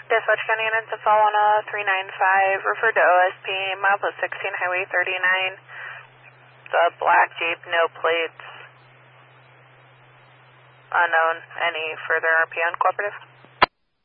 Dispatch County units to fall on 395, referred to OSP, milepost 16, Highway 39. The black Jeep, no plates, unknown. Any further RP on cooperative?